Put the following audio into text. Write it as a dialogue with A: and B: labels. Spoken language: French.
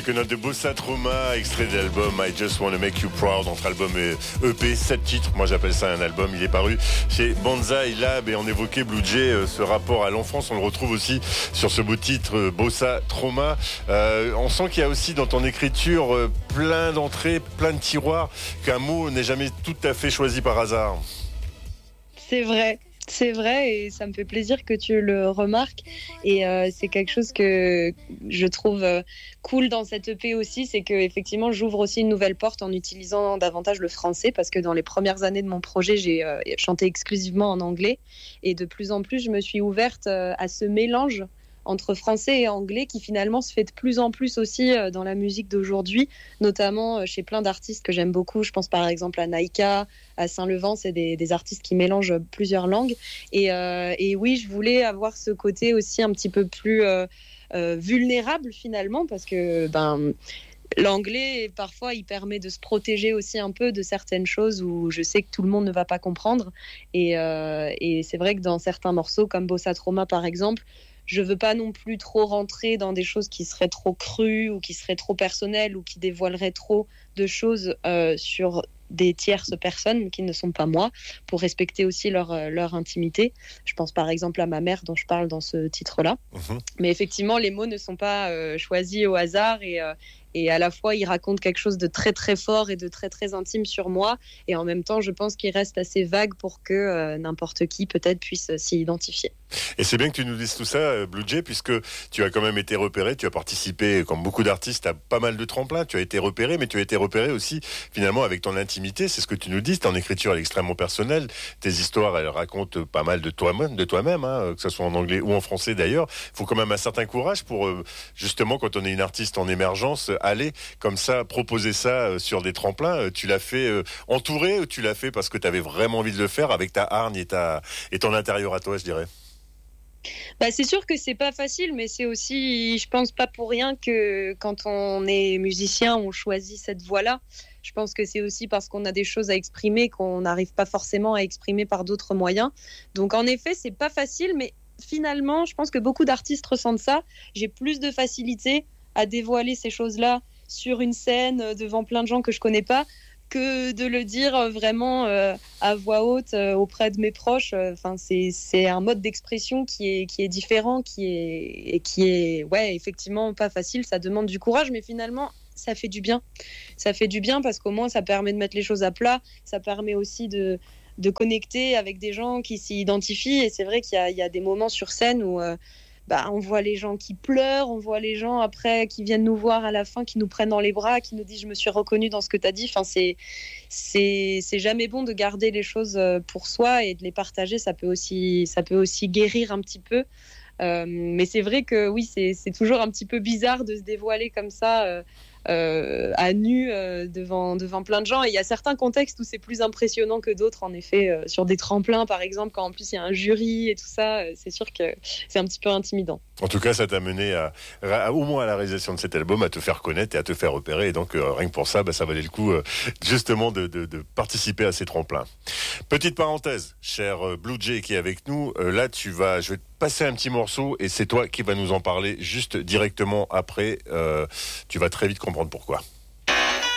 A: Quelques notes de Bossa Trauma, extrait de l'album I Just Wanna Make You Proud, entre album et EP, 7 titres. Moi j'appelle ça un album. Il est paru chez Banzai Lab et on évoquait Blue Jay, ce rapport à l'enfance. On le retrouve aussi sur ce beau titre Bossa Trauma. On sent qu'il y a aussi dans ton écriture plein d'entrées, plein de tiroirs, qu'un mot n'est jamais tout à fait choisi par hasard.
B: C'est vrai et ça me fait plaisir que tu le remarques et c'est quelque chose que je trouve cool dans cette EP aussi, c'est que effectivement j'ouvre aussi une nouvelle porte en utilisant davantage le français parce que dans les premières années de mon projet j'ai chanté exclusivement en anglais et de plus en plus je me suis ouverte à ce mélange entre français et anglais qui finalement se fait de plus en plus aussi dans la musique d'aujourd'hui, notamment chez plein d'artistes que j'aime beaucoup. Je pense par exemple à Naïka, à Saint-Levant, c'est des artistes qui mélangent plusieurs langues. Et oui, je voulais avoir ce côté aussi un petit peu plus vulnérable finalement, parce que l'anglais, parfois, il permet de se protéger aussi un peu de certaines choses où je sais que tout le monde ne va pas comprendre. Et c'est vrai que dans certains morceaux, comme Bossa Trauma par exemple, je veux pas non plus trop rentrer dans des choses qui seraient trop crues ou qui seraient trop personnelles ou qui dévoileraient trop de choses sur des tierces personnes qui ne sont pas moi, pour respecter aussi leur intimité. Je pense par exemple à ma mère dont je parle dans ce titre-là. Mais effectivement, les mots ne sont pas choisis au hasard et à la fois, ils racontent quelque chose de très très fort et de très très intime sur moi. Et en même temps, je pense qu'ils restent assez vagues pour que n'importe qui peut-être puisse s'y identifier.
A: Et c'est bien que tu nous dises tout ça, Blue Jay, puisque tu as quand même été repéré, tu as participé, comme beaucoup d'artistes, à pas mal de tremplins. Tu as été repéré, mais tu as été repéré aussi, finalement, avec ton intimité. C'est ce que tu nous dis, ton écriture elle est extrêmement personnelle. Tes histoires, elles racontent pas mal de toi-même, que ce soit en anglais ou en français d'ailleurs. Il faut quand même un certain courage pour, justement, quand on est une artiste en émergence, aller comme ça, proposer ça sur des tremplins. Tu l'as fait entouré ou tu l'as fait parce que tu avais vraiment envie de le faire avec ta hargne et ton intérieur à toi, je dirais?
B: C'est sûr que c'est pas facile, mais c'est aussi, je pense pas pour rien que quand on est musicien, on choisit cette voie-là. Je pense que c'est aussi parce qu'on a des choses à exprimer qu'on n'arrive pas forcément à exprimer par d'autres moyens. Donc en effet, c'est pas facile, mais finalement, je pense que beaucoup d'artistes ressentent ça. J'ai plus de facilité à dévoiler ces choses-là sur une scène devant plein de gens que je connais pas, que de le dire vraiment à voix haute auprès de mes proches. C'est un mode d'expression qui est différent, qui est effectivement pas facile. Ça demande du courage, mais finalement, ça fait du bien. Ça fait du bien parce qu'au moins, ça permet de mettre les choses à plat. Ça permet aussi de connecter avec des gens qui s'y identifient. Et c'est vrai qu'il y a des moments sur scène où on voit les gens qui pleurent, on voit les gens après qui viennent nous voir à la fin, qui nous prennent dans les bras, qui nous disent je me suis reconnue dans ce que tu as dit. C'est jamais bon de garder les choses pour soi et de les partager. Ça peut aussi guérir un petit peu. Mais c'est vrai que oui, c'est toujours un petit peu bizarre de se dévoiler comme ça à nu devant plein de gens. Et il y a certains contextes où c'est plus impressionnant que d'autres, en effet, sur des tremplins par exemple, quand en plus il y a un jury et tout ça, c'est sûr que c'est un petit peu intimidant.
A: En tout cas, ça t'a mené au moins à la réalisation de cet album, à te faire connaître et à te faire repérer. Et donc, rien que pour ça, ça valait le coup justement de participer à ces tremplins. Petite parenthèse, cher Blue Jay qui est avec nous. Là, je vais te passer un petit morceau et c'est toi qui vas nous en parler juste directement après. Tu vas très vite comprendre pourquoi.